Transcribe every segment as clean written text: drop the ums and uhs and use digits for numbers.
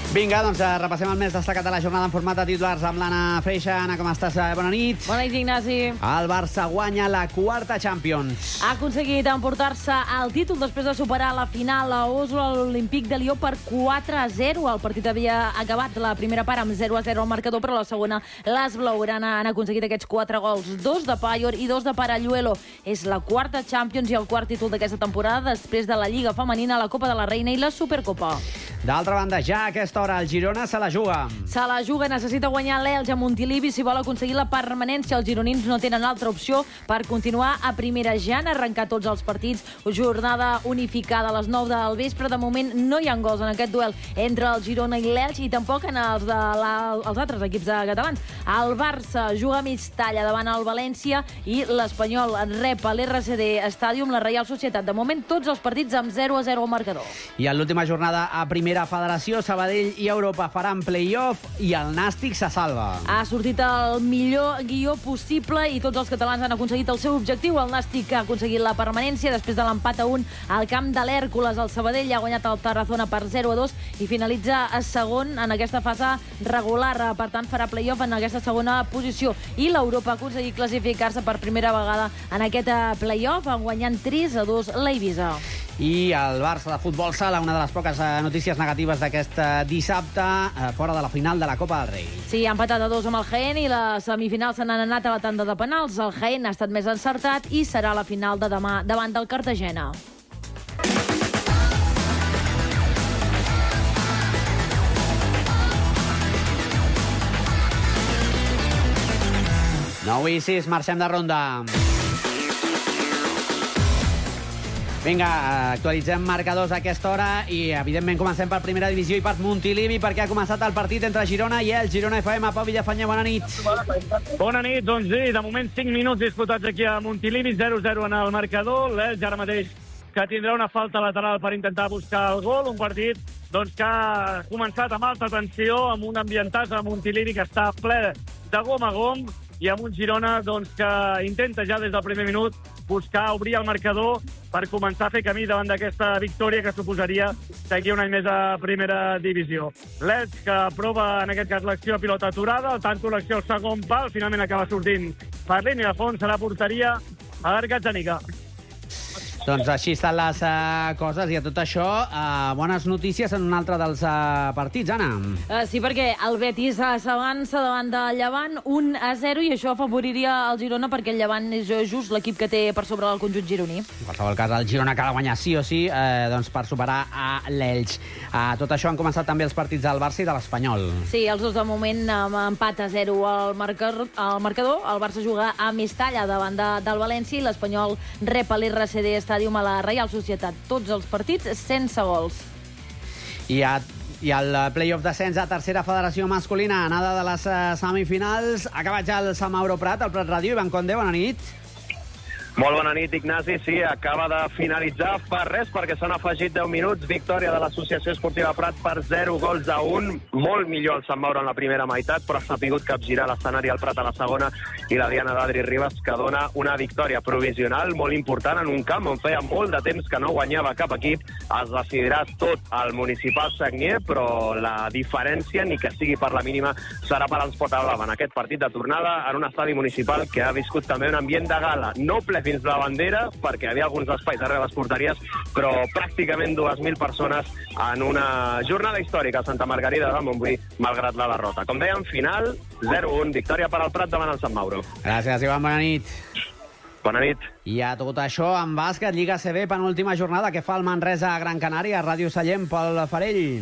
Vinga, doncs repassem el més destacat de la jornada en format de titulars amb l'Anna Freixa. Anna, com estàs? Bona nit. Bona nit, Ignasi. El Barça guanya la quarta Champions. Ha aconseguit emportar-se el títol després de superar la final a Oslo a l'Olímpic de Lió per 4-0. El partit havia acabat la primera part amb 0-0 al marcador, però la segona les blaugrana han aconseguit aquests 4 gols, 2 de Paior i 2 de Paralluelo. És la quarta Champions i el quart títol d'aquesta temporada després de la Lliga Femenina, la Copa de la Reina i la Supercopa. D'altra banda, ja a aquesta hora el Girona se la juga. Se la juga, necessita guanyar l'Elx a Montilivi si vol aconseguir la permanència. Els gironins no tenen altra opció per continuar a primera. Ja han arrencat tots els partits. Jornada unificada a les 9 del vespre. De moment no hi ha gols en aquest duel entre el Girona i l'Elx i tampoc en els altres equips catalans. El Barça juga a mig talla davant el València i l'Espanyol rep a l'RCD Stadium la Reial Societat. De moment tots els partits amb 0-0 al marcador. I en l'última jornada a primera federació, Sabadell i Europa faran play-off i el Nàstic se salva. Ha sortit el millor guió possible i tots els catalans han aconseguit el seu objectiu. El Nàstic ha aconseguit la permanència després de l'empat a 1 al camp de l'Hèrcules. El Sabadell ha guanyat el Tarazona per 0-2 i finalitza a segon en aquesta fase regular. Per tant, farà play-off en aquesta segona posició. I l'Europa ha aconseguit classificar-se per primera vegada en aquest play-off, guanyant 3-2 l'Eivissa. I el Barça de futbol sala, una de les poques notícies negatives d'aquest dissabte, fora de la final de la Copa del Rei. Sí, ha empatat a 2 amb el Jaén i les semifinals se n'han anat a la tanda de penals. El Jaén ha estat més encertat i serà la final de demà davant del Cartagena. Nou i 6, marxem de ronda. Vinga, actualitzem marcadors a aquesta hora i, evidentment, comencem per Primera Divisió i per Montilivi perquè ha començat el partit entre Girona i el Girona FM. Pau Villafañe, bona nit. Bona nit, doncs sí, de moment 5 minuts disputats aquí a Montilivi, 0-0 en el marcador. L'Elx ara mateix que tindrà una falta lateral per intentar buscar el gol. Un partit doncs, que ha començat amb alta tensió, amb un ambientàs a Montilivi que està ple de gom a gom i amb un Girona doncs, que intenta ja des del primer minut buscar obrir el marcador per començar a fer camí davant d'aquesta victòria que suposaria seguir un any més a Primera Divisió. L'Elx que prova en aquest cas l'acció a pilota aturada, el tanto l'acció al segon pal, finalment acaba sortint per línia de fons, serà porteria a l'Argatxanica. Doncs així estan les coses i a tot això, bones notícies en un altre dels partits, Anna. Sí, perquè el Betis s'avança davant del Llevant 1-0 i això afavoriria el Girona perquè el Llevant és just l'equip que té per sobre el conjunt gironí. En qualsevol cas, el Girona cal guanyar sí o sí doncs per superar a l'Elx. Tot això han començat també els partits del Barça i de l'Espanyol. Sí, els dos de moment amb empat a 0 al marcador. El Barça juga a Mestalla davant del València i l'Espanyol rep a l'RCD Stadium a la Reial Societat. Tots els partits sense gols. I el play-off d'ascens a tercera federació masculina, anada de les semifinals. Ha acabat ja el Sant Mauro Prat, el Prat Ràdio. Ivan Conde, bona nit. Molt bona nit, Ignasi. Sí, acaba de finalitzar fa res perquè s'han afegit 10 minuts. Victòria de l'Associació Esportiva Prat per 0-1. Molt millor el Sant Mauro en la primera meitat, però ha sapigut capgirar l'escenari al Prat a la segona i la Diana d'Adri Ribas que dona una victòria provisional molt important en un camp on feia molt de temps que no guanyava cap equip. Es decidirà tot al municipal Sagnier, però la diferència, ni que sigui per la mínima, serà per als Potablava en aquest partit de tornada en un estadi municipal que ha viscut també un ambient de gala. No ple fins la bandera, perquè hi havia alguns espais darrere les porteries, però pràcticament 2.000 persones en una jornada històrica a Santa Margarida de Montbui, malgrat la derrota. Com dèiem, final 0-1, victòria per al Prat davant el Sant Mauro. Gràcies, Ivan, bona nit. Bona nit. I a tot això, en bàsquet, Lliga CB, penúltima jornada, que fa el Manresa a Gran Canària, Ràdio Sallent, Pol Farell.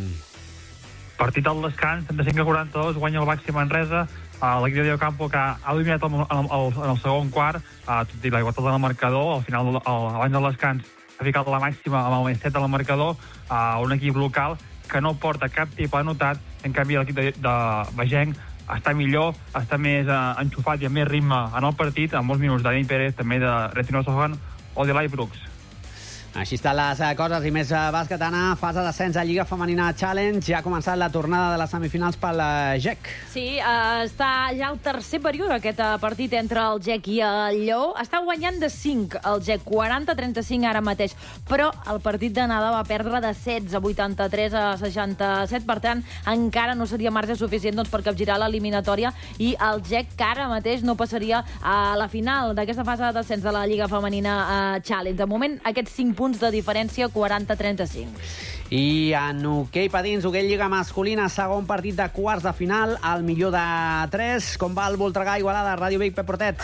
Partit al descans, 35-42, guanya el Baxi Manresa. L'equip de Campo que ha dominat en el segon quart, tot i la igualtat del marcador, al final, abans del descans, ha ficat la màxima amb el més 7 al marcador, un equip local que no porta cap tipus anotat. En canvi, l'equip de Bagenc està millor, està més enxufat i amb més ritme en el partit, amb molts minuts de Dani Pérez, també de Retino Sohan o de Lai Brooks. Així estan les coses i més bàsquet, Anna. Fase d'ascens a Lliga Femenina Challenge. Ja ha començat la tornada de les semifinals pel GEC. Sí, està ja el tercer període, aquest partit entre el GEC i el Lleó. Està guanyant de 5 el GEC, 40-35 ara mateix. Però el partit d'anada va perdre de 16, 83 a 67. Per tant, encara no seria marge suficient per capgirar l'eliminatòria i el GEC, que ara mateix no passaria a la final d'aquesta fase d'ascens de la Lliga Femenina Challenge. De moment, aquests 5 punts de diferència, 40-35. I en hoquei patins, hoquei Lliga masculina, segon partit de quarts de final, el millor de 3. Com va el Voltregà Igualada? Ràdio Vic, Pep Portet.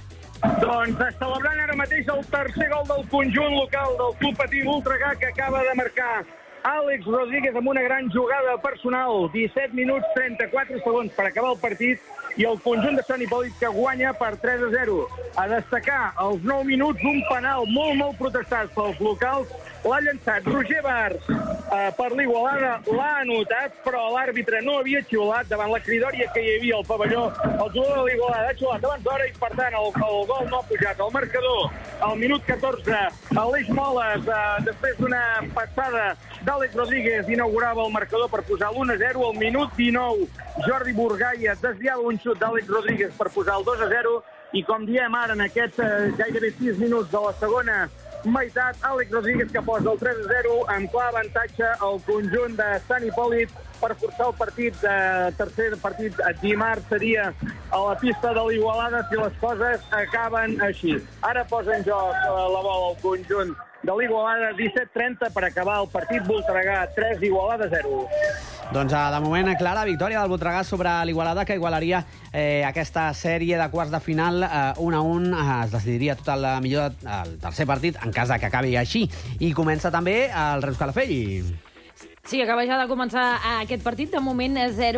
Doncs celebrant ara mateix el tercer gol del conjunt local del Club Patí Voltregà, que acaba de marcar Àlex Rodríguez amb una gran jugada personal. 17 minuts 34 segons per acabar el partit i el conjunt de Sant Hipòlit que guanya per 3-0. A destacar els 9 minuts, un penal molt protestat pels locals. L'ha llançat Roger Bars per l'Igualada, l'ha anotat, però l'àrbitre no havia xiulat davant la cridòria que hi havia al pavelló. El jugador de l'Igualada ha xiulat abans d'hora i, per tant, el gol no ha pujat. El marcador, al minut 14, Aleix Moles, després d'una passada d'Àlex Rodríguez, inaugurava el marcador per posar l'1-0. Al minut 19, Jordi Burgaia desviava un xut d'Àlex Rodríguez per posar el 2-0. I com diem ara, en aquests gairebé 6 minuts de la segona meitat, Àlex Rodríguez que posa el 3-0 amb clar avantatge al conjunt de Sant Hipòlit per forçar el partit. Tercer partit dimarts seria a la pista de l'Igualada si les coses acaben així. Ara posa en joc la bola al conjunt de l'Igualada, 17-30 per acabar el partit. Voltregà 3, Igualada 0. Doncs de moment, clara victòria del Voltregà sobre l'Igualada, que igualaria aquesta sèrie de quarts de final 1-1. Es decidiria tot el millor del tercer partit, en cas que acabi així. I comença també el Reus Calafell. Sí, acaba ja de començar aquest partit. De moment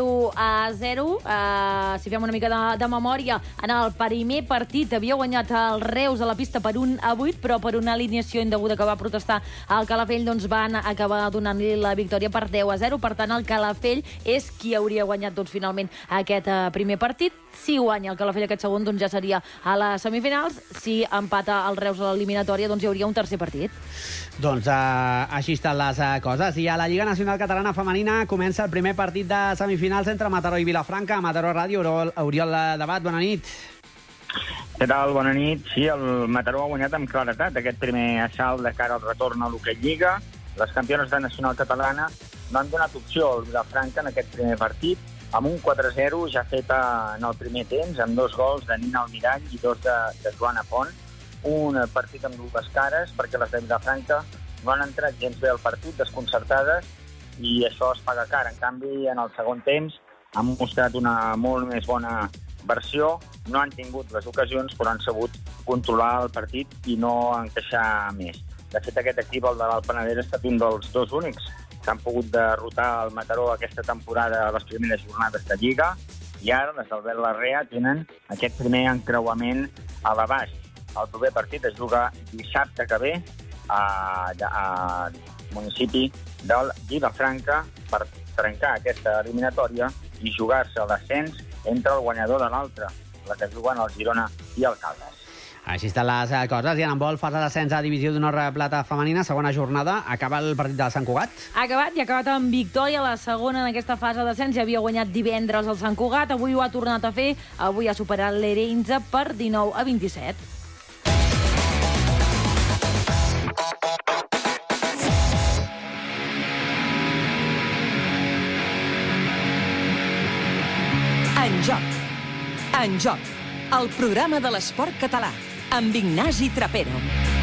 0-0. Si fem una mica de memòria, en el primer partit havia guanyat el Reus a la pista per 1-8, però per una alineació indeguda que va protestar el Calafell, doncs van acabar donant-li la victòria per 10-0. Per tant, el Calafell és qui hauria guanyat finalment aquest primer partit. Si guanya el Calafell aquest segon, doncs ja seria a les semifinals. Si empata el Reus a l'eliminatòria, doncs hi hauria un tercer partit. Doncs així estan les coses. I a la Lliga Nacional Catalana Femenina comença el primer partit de semifinals entre Mataró i Vilafranca. Mataró Ràdio, Oriol Debat, bona nit. Què tal? Bona nit. Sí, el Mataró ha guanyat amb claretat aquest primer assalt de cara al retorn a l'hoquei Lliga. Les campiones de Nacional Catalana no han donat opció al Vilafranca en aquest primer partit, amb un 4-0 ja fet en el primer temps, amb 2 gols de Nina Almirall i 2 de Joana Pont. Un partit amb dues cares, perquè les de Vilafranca no han entrat gens bé al partit, desconcertades, i això es paga car. En canvi, en el segon temps han mostrat una molt més bona versió, no han tingut les ocasions, però han sabut controlar el partit i no encaixar més. De fet, aquest equip, el de l'Alt Penedès, ha estat un dels 2 únics que han pogut derrotar el Mataró aquesta temporada a les primeres jornades de Lliga, i ara les d'Albert Larrea tenen aquest primer encreuament a la baix. El proper partit es juga dissabte que ve al municipi del Vilafranca per trencar aquesta eliminatòria i jugar-se l'ascens entre el guanyador de l'altre, la que juguen el Girona i el Caldes. Així estan les coses. I en handbol, fase d'ascens a divisió d'honor plata femenina, segona jornada. Acaba el partit de Sant Cugat? Ha acabat amb victòria. La segona en aquesta fase d'ascens. Ja havia guanyat divendres el Sant Cugat. Avui ho ha tornat a fer. Avui ha superat l'Ereinza per 19-27. En joc, el programa de l'esport català, amb Ignasi Trapero.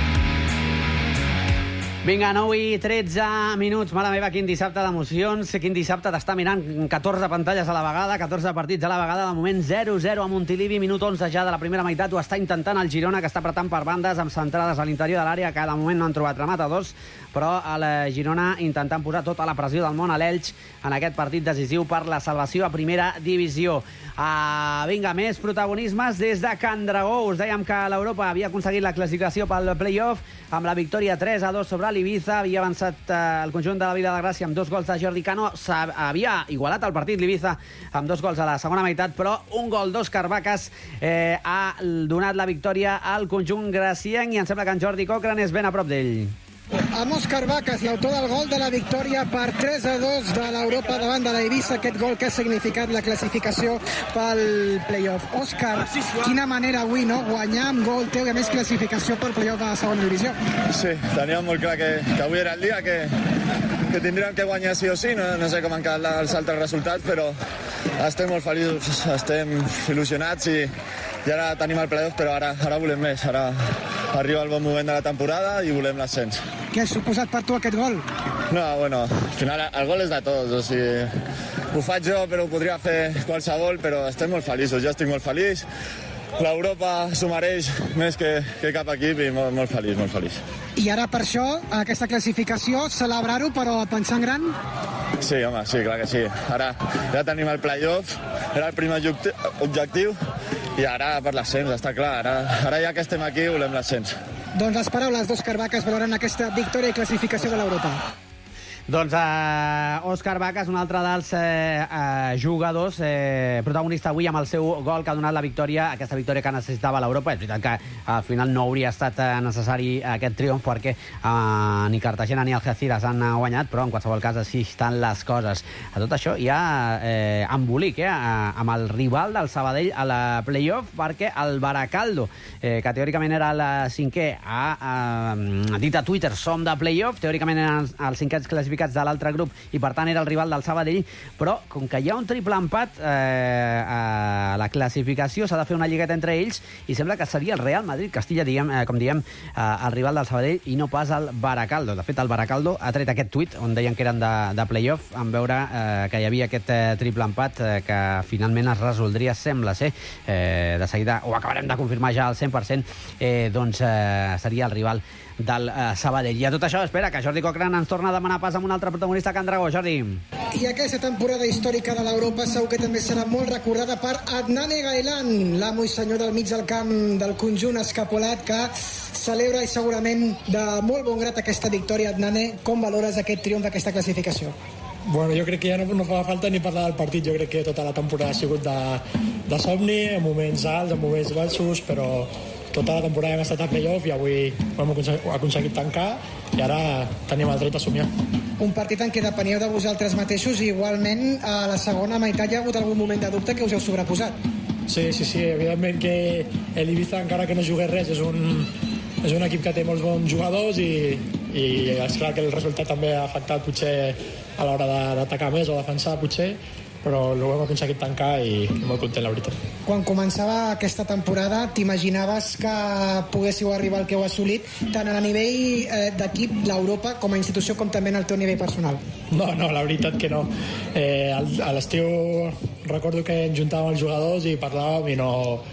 Vinga, 9 i 13 minuts. Mare meva, quin dissabte d'emocions, quin dissabte d'estar mirant 14 pantalles a la vegada, 14 partits a la vegada. De moment 0-0 a Montilivi, minut 11 ja de la primera meitat. Ho està intentant el Girona, que està apretant per bandes amb centrades a l'interior de l'àrea, que de moment no han trobat rematadors, però el Girona intentant posar tota la pressió del món a l'Elx en aquest partit decisiu per la salvació a primera divisió. Vinga, més protagonismes des de Can Dragó. Us dèiem que l'Europa havia aconseguit la classificació pel play-off amb la victòria 3-2 sobre l'Ibiza. Havia avançat el conjunt de la Vila de Gràcia amb 2 gols de Jordi Cano. Havia igualat el partit l'Ibiza amb 2 gols a la segona meitat, però un gol d'Òscar Vacas ha donat la victòria al conjunt gracienc, i em sembla que en Jordi Cochran és ben a prop d'ell. amb Òscar Vacas, l'autor del gol de la victòria per 3-2 de l'Europa davant de l'Eivissa, aquest gol que ha significat la classificació pel play-off. Òscar, quina manera avui, no?, guanyar amb gol teu i a més classificació pel play-off a la segona divisió. Sí, teníem molt clar que avui era el dia que tindríem que guanyar sí o sí. No sé com han quedat els altres resultats, però estem molt feliços, estem il·lusionats i ara tenim el play-off, però ara volem més. Ara arriba el bon moment de la temporada i volem l'ascens. Què ha suposat per tu aquest gol? No, bueno, al final el gol és de tots, o sigui, ho faig jo, però ho podria fer qualsevol, però estem molt feliços, jo estic molt feliç. L'Europa s'ho mereix més que cap equip i molt feliç, molt feliç. I ara per això, aquesta classificació, celebrar-ho, però pensant gran? Sí, home, sí, clar que sí. Ara ja tenim el play-off, era el primer objectiu, i ara per l'ascens, està clar. Ara ja que estem aquí volem l'ascens. Doncs les paraules d'Òscar Vacas valorant aquesta victòria i classificació de l'Europa. Doncs Òscar Vacas, un altre dels jugadors protagonista avui amb el seu gol que ha donat la victòria, aquesta victòria que necessitava l'Europa. És veritat que al final no hauria estat necessari aquest triomf perquè ni Cartagena ni Algeciras han guanyat, però en qualsevol cas així estan les coses. A tot això hi ha embolic amb el rival del Sabadell a la play-off, perquè el Baracaldo, que teòricament era el cinquè, ha dit a Twitter som de play-off, teòricament eren els cinquets classificats de l'altre grup i per tant era el rival del Sabadell, però com que hi ha un triple empat a la classificació s'ha de fer una lligueta entre ells i sembla que seria el Real Madrid Castilla, com diem, el rival del Sabadell i no pas el Baracaldo. De fet, el Baracaldo ha tret aquest tuit on deien que eren de play-off en veure que hi havia aquest triple empat que finalment es resoldria, sembla ser, de seguida ho acabarem de confirmar ja al 100%, doncs seria el rival del Sabadell. I a tot això, espera, que Jordi Cochran ens torna a demanar pas amb un altre protagonista, Can Dragó. Jordi. I aquesta temporada històrica de l'Europa segur que també serà molt recordada per Adnane Gaelan, l'amo i senyor del mig del camp del conjunt escapolat, que celebra i segurament de molt bon grat aquesta victòria. Adnane, com valores aquest triomf d'aquesta classificació? Bueno, jo crec que ja no fa falta ni parlar del partit. Jo crec que tota la temporada ha sigut de somni, en moments alts, en moments baixos, però tota la temporada hem estat a play-off i avui ho hem aconseguit tancar i ara tenim el dret a somiar. Un partit en què depeníeu de vosaltres mateixos i igualment a la segona meitat hi ha hagut algun moment de dubte que us heu sobreposat. Sí, evidentment que l'Ibiza, encara que no jugués res, és un equip que té molts bons jugadors i és clar que el resultat també ha afectat potser a l'hora d'atacar més o defensar potser, però ho hem aconseguit tancar i molt content, la veritat. Quan començava aquesta temporada, t'imaginaves que poguéssiu arribar al que heu assolit, tant a nivell d'equip, l'Europa, com a institució, com també en el teu nivell personal? No, la veritat que no. A l'estiu recordo que ens juntàvem els jugadors i parlàvem i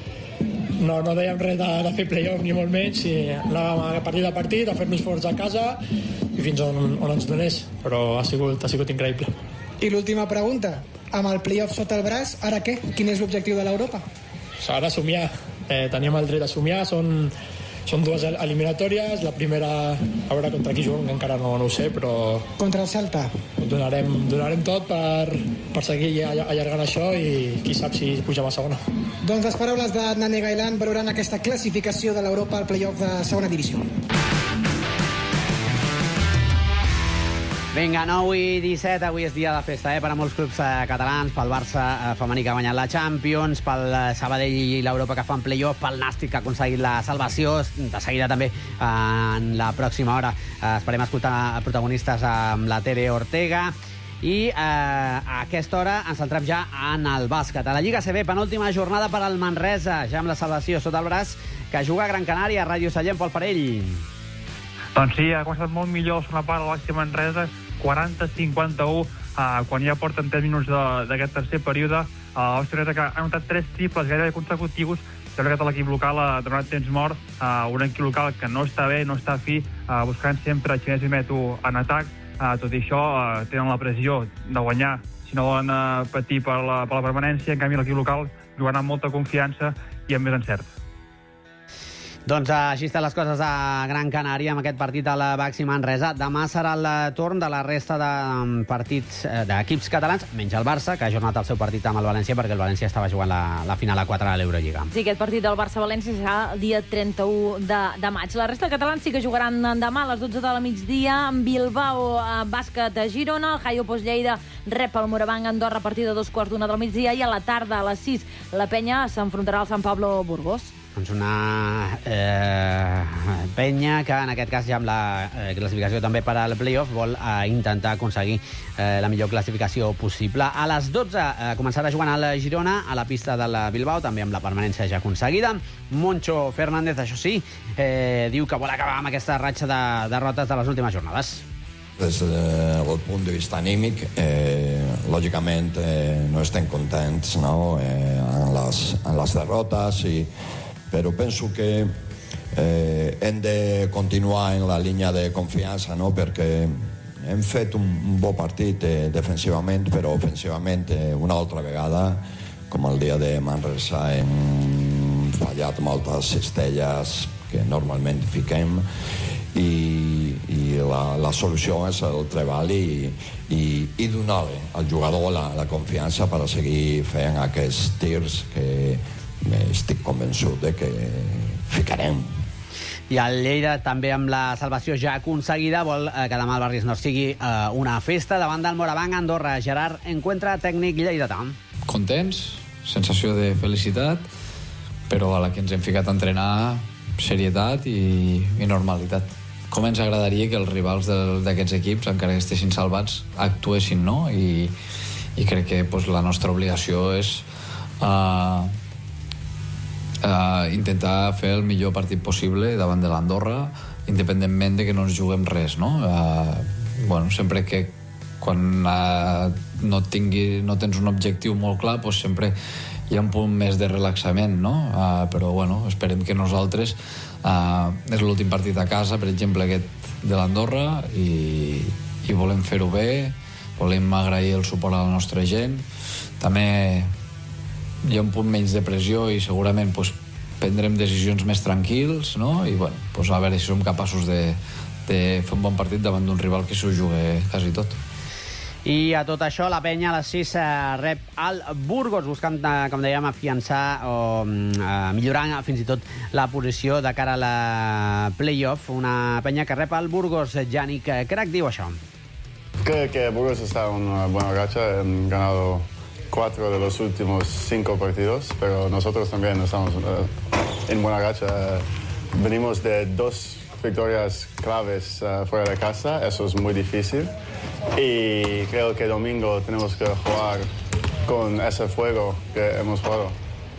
no dèiem res de fer play-off ni molt menys, i anàvem a partit, a fer-nos forts a casa i fins on ens donés, però ha sigut increïble. I l'última pregunta, amb el play-off sota el braç, ara què? Quin és l'objectiu de l'Europa? Ara somiar, teníem el dret a somiar, són dues eliminatòries, la primera a veure contra qui juguem, encara no ho sé, però... Contra el Celta? Donarem tot per seguir allargant això i qui sap si pugem a segona. Doncs les paraules d'Adnane Gaelan valorant aquesta classificació de l'Europa al play-off de segona divisió. Vinga, 9 i 17, avui és dia de festa per a molts clubs catalans, pel Barça femení que ha guanyat la Champions, pel Sabadell i l'Europa que fan play-off, pel Nàstic que ha aconseguit la salvació. De seguida també en la pròxima hora esperem escoltar protagonistes amb la Tere Ortega. I a aquesta hora ens centrem ja en el bàsquet. A la Lliga CB, penúltima jornada per al Manresa, ja amb la salvació sota el braç, que juga a Gran Canària, a Ràdio Sallent, Pol Parell. Doncs sí, ha començat molt millor la segona part del Baxi Manresa, 40-51, quan ja porten 3 minuts d'aquest tercer període. L'Hospitalet que ha anotat 3 triples gairebé consecutius. Sembla que l'equip local ha donat temps mort, un equip local que no està bé, no està fi, buscant sempre Xinès i Meto en atac. Tot i això, tenen la pressió de guanyar, si no volen patir per la permanència. En canvi, l'equip local jugant amb molta confiança i amb més encert. Doncs així estan les coses a Gran Canària amb aquest partit al Baxi Manresa. Demà serà el torn de la resta de partits d'equips catalans, menys el Barça, que ha ajornat el seu partit amb el València perquè el València estava jugant la final a 4 a l'Eurolliga. Sí, aquest partit del Barça-València serà el dia 31 de maig. La resta de catalans sí que jugaran demà a les 12 de la migdia en Bilbao, bàsquet a Girona, el Haio Post Lleida rep el Morabanc Andorra a partir de 2:15 del migdia i a la tarda a les 6 la Penya s'enfrontarà al Sant Pablo Burgos. Doncs una Penya que en aquest cas ja amb la classificació també per al playoff vol intentar aconseguir la millor classificació possible. A les 12 començarà jugant al Girona a la pista del Bilbao, també amb la permanència ja aconseguida. Moncho Fernández, això sí, diu que vol acabar amb aquesta ratxa de derrotes de les últimes jornades. Des del punt de vista anímic, lògicament no estem contents, no? En les derrotes, però penso que hem de continuar en la línia de confiança, no? Perquè hem fet un bon partit defensivament, però ofensivament una altra vegada, com el dia de Manresa, hem fallat moltes cistelles que normalment fiquem i la solució és el treball i donar al jugador la confiança per a seguir fent aquests tirs que estic convençut de que ficarem. I el Lleida, també amb la salvació ja aconseguida, vol que demà el Barris Nord sigui una festa davant del Morabanc Andorra. Gerard, encuentre tècnic lleidatà. Contents, sensació de felicitat, però a la que ens hem ficat a entrenar serietat i normalitat. Com ens agradaria que els rivals d'aquests equips, encara que estessin salvats, actuessin, no? I crec que la nostra obligació és intentar fer el millor partit possible davant de l'Andorra, independentment de que no ens juguem res, no? Sempre que quan no tens un objectiu molt clar, sempre hi ha un punt més de relaxament, no? Però esperem que nosaltres és l'últim partit a casa, per exemple aquest de l'Andorra, i volem fer-ho bé, volem agrair el suport a la nostra gent. També hi ha un punt menys de pressió i segurament prendrem decisions més tranquils, no? I a veure si som capaços de fer un bon partit davant d'un rival que s'ho juga quasi tot. I a tot això, la Penya a les 6 rep el Burgos, buscant, com dèiem, afiançar o millorar fins i tot la posició de cara a la playoff. Una Penya que rep el Burgos. Yannick Crac diu això. Creo que Burgos está en una buena racha. Han ganado 4 de los últimos 5 partidos, pero nosotros también estamos en buena racha. Venimos de 2 victorias claves fuera de casa, eso es muy difícil. Y creo que domingo tenemos que jugar con ese fuego que hemos jugado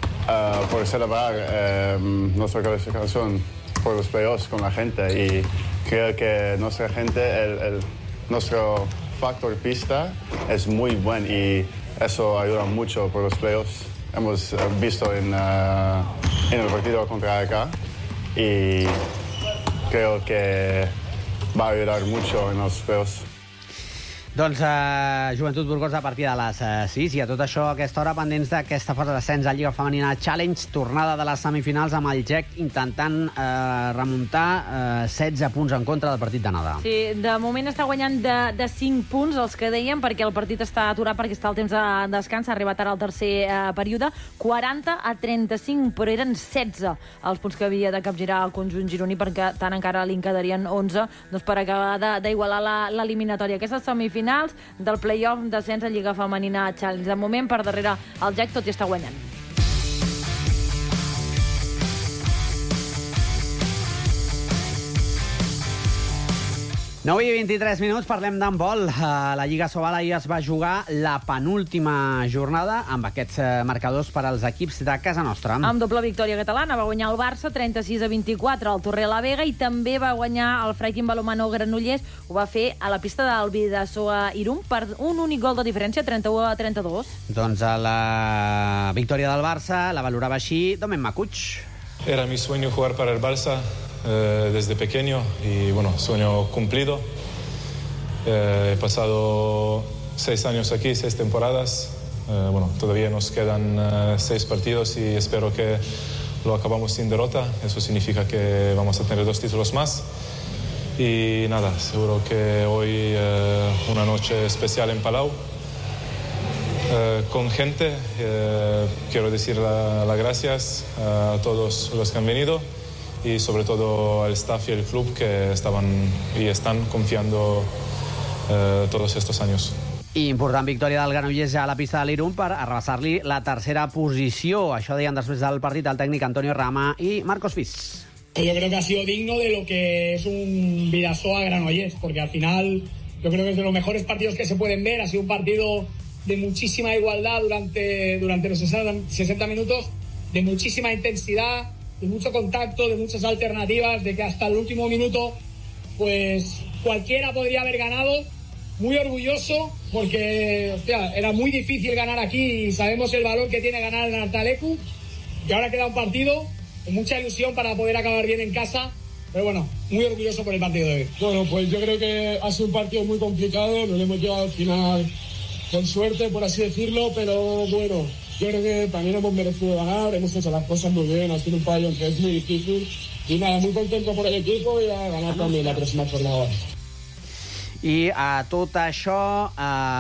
por celebrar nuestra clasificación por los playoffs con la gente. Y creo que nuestra gente, nuestro factor pista es muy buen y eso ayuda mucho por los playoffs. Hemos visto en el partido contra AK y creo que va a ayudar mucho en los playoffs. Doncs Joventut Burgos a partir de les 6 i a tot això a aquesta hora pendents d'aquesta fase d'ascens a Lliga Femenina Challenge, tornada de les semifinals amb el GEC intentant remuntar 16 punts en contra del partit d'anada. Sí, de moment està guanyant de 5 punts els que dèiem, perquè el partit està aturat perquè està al temps de descans, ha arribat ara al tercer període, 40-35, però eren 16 els punts que havia de capgirar el conjunt gironí, perquè tant encara li en quedarien 11 per acabar d'igualar l'eliminatòria. Aquestes semifinals del play-off d'ascens a Lliga Femenina Challenge. De moment, per darrere el GEC, tot i està guanyant. Nou i 23 minuts, parlem d'handbol. La Lliga Sobal ahir es va jugar la penúltima jornada amb aquests marcadors per als equips de casa nostra. Amb doble victòria catalana, va guanyar el Barça 36-24 al Torrelavega i també va guanyar el Freikin Balonmano Granollers. Ho va fer a la pista del Bidasoa Irún per un únic gol de diferència, 31-32. Doncs la victòria del Barça la valorava així Domen Makuch. Era mi sueño jugar para el Barça desde pequeño y sueño cumplido. He pasado 6 años aquí, 6 temporadas. Todavía nos quedan 6 partidos y espero que lo acabamos sin derrota. Eso significa que vamos a tener 2 títulos más. Y nada, seguro que hoy una noche especial en Palau. Con gente, quiero decir las gracias a todos los que han venido y sobre todo al staff y al club que estaban y están confiando todos estos años. Important victòria del Granollers a la pista de l'Irun per arrabassar-li la tercera posició. Això deien després del partit el tècnic Antonio Rama i Marcos Fis. Yo creo que ha sido digno de lo que es un Bidasoa Granollers, porque al final yo creo que es de los mejores partidos que se pueden ver. Ha sido un partido de muchísima igualdad durante los 60 minutos, de muchísima intensidad, de mucho contacto, de muchas alternativas, de que hasta el último minuto pues cualquiera podría haber ganado. Muy orgulloso porque era muy difícil ganar aquí y sabemos el valor que tiene ganar en Artalecu, y ahora queda un partido con mucha ilusión para poder acabar bien en casa, pero bueno, muy orgulloso por el partido de hoy. Bueno, pues yo creo que ha sido un partido muy complicado, nos lo hemos llevado al final con suerte, por así decirlo, pero bueno, yo creo que también hemos merecido ganar, hemos hecho las cosas muy bien, ha sido un pabellón que es muy difícil, y nada, muy contento por el equipo y a ganar también la próxima jornada. I a tot això,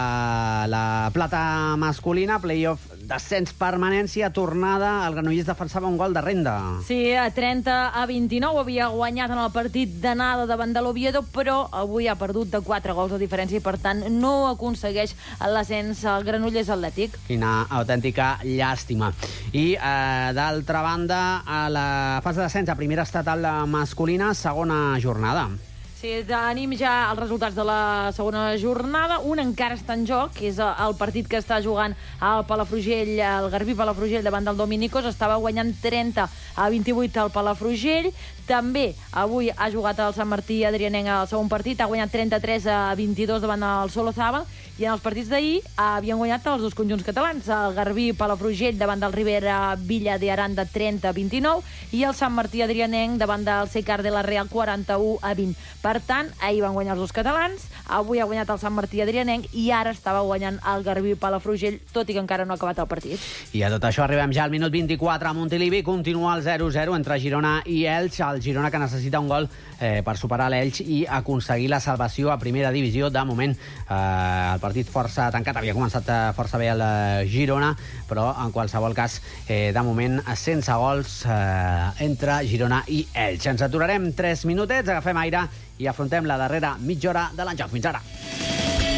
la plata masculina, playoff descens permanència, tornada, el Granollers defensava un gol de renda. Sí, a 30-29 havia guanyat en el partit d'anada davant de l'Oviedo, però avui ha perdut de 4 gols de diferència i, per tant, no aconsegueix l'ascens al Granollers Atlètic. Quina autèntica llàstima. I, d'altra banda, a la fase d'ascens a primera estatal masculina, segona jornada. Sí, tenim ja els resultats de la segona jornada. Un encara està en joc, que és el partit que està jugant al Palafrugell, el Garbí Palafrugell davant del Dominicos. Estava guanyant 30-28 al Palafrugell. També avui ha jugat el Sant Martí Adrianenc al segon partit, ha guanyat 33-22 davant el Solozaba, i en els partits d'ahir havien guanyat els dos conjunts catalans, el Garbí Palafrugell davant del Rivera Villa de Aranda 30-29 i el Sant Martí Adrianenc davant del Secar de la Real 41-20. Per tant, ahir van guanyar els dos catalans, avui ha guanyat el Sant Martí Adrianenc i ara estava guanyant el Garbí Palafrugell, tot i que encara no ha acabat el partit. I a tot això arribem ja al minut 24 a Montilivi, continua el 0-0 entre Girona i Elx, el Girona que necessita un gol per superar l'Elx i aconseguir la salvació a primera divisió. De moment, el partit força tancat, havia començat força bé el Girona, però en qualsevol cas, de moment, sense gols entre Girona i Elx. Ens aturarem 3 minutets, agafem aire i afrontem la darrera mitja hora de l'enjoc. Fins ara.